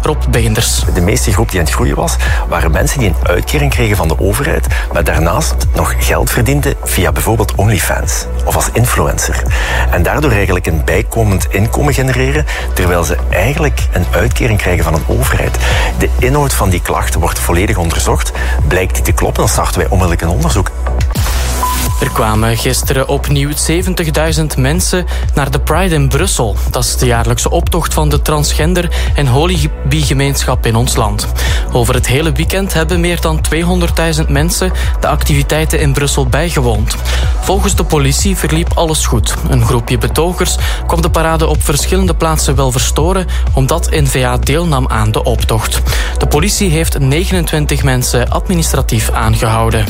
Rob Beenders. De meeste groep die aan het groeien was, waren mensen die een uitkering kregen van de overheid, maar daarnaast nog geld verdienden via bijvoorbeeld OnlyFans of als influencer. En daardoor eigenlijk een bijkomend inkomen genereren, terwijl ze eigenlijk een uitkering krijgen van een overheid. De inhoud van die klachten wordt volledig onderzocht. Blijkt die te kloppen, dan starten wij onmiddellijk een onderzoek. Er kwamen gisteren opnieuw 70.000 mensen naar de Pride in Brussel. Dat is de jaarlijkse optocht van de transgender- en homogemeenschap in ons land. Over het hele weekend hebben meer dan 200.000 mensen de activiteiten in Brussel bijgewoond. Volgens de politie verliep alles goed. Een groepje betogers kwam de parade op verschillende plaatsen wel verstoren, omdat N-VA deelnam aan de optocht. De politie heeft 29 mensen administratief aangehouden.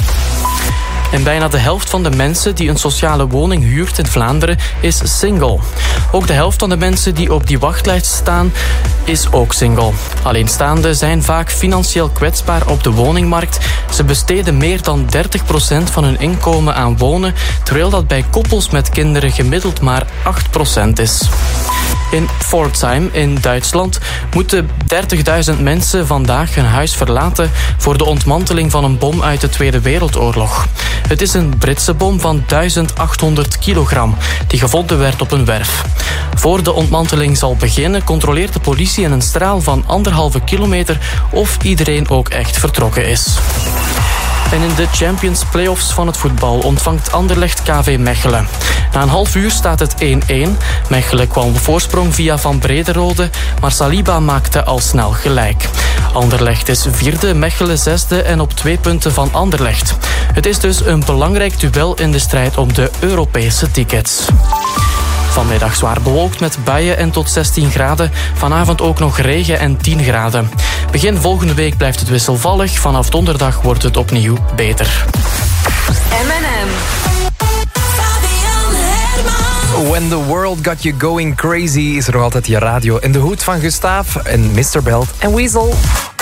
En bijna de helft van de mensen die een sociale woning huurt in Vlaanderen is single. Ook de helft van de mensen die op die wachtlijst staan is ook single. Alleenstaanden zijn vaak financieel kwetsbaar op de woningmarkt. Ze besteden meer dan 30% van hun inkomen aan wonen, terwijl dat bij koppels met kinderen gemiddeld maar 8% is. In Pforzheim in Duitsland moeten 30.000 mensen vandaag hun huis verlaten voor de ontmanteling van een bom uit de Tweede Wereldoorlog. Het is een Britse bom van 1800 kilogram die gevonden werd op een werf. Voor de ontmanteling zal beginnen, controleert de politie in een straal van 1,5 kilometer of iedereen ook echt vertrokken is. En in de Champions Playoffs van het voetbal ontvangt Anderlecht KV Mechelen. Na een half uur staat het 1-1. Mechelen kwam op voorsprong via Van Brederode, maar Saliba maakte al snel gelijk. Anderlecht is vierde, Mechelen zesde en op 2 punten van Anderlecht. Het is dus een belangrijk duel in de strijd om de Europese tickets. Vanmiddag zwaar bewolkt met buien en tot 16 graden. Vanavond ook nog regen en 10 graden. Begin volgende week blijft het wisselvallig. Vanaf donderdag wordt het opnieuw beter. M&M. When the world got you going crazy is er nog altijd je radio in de hoed van Gustav en Mr. Belt en Weasel.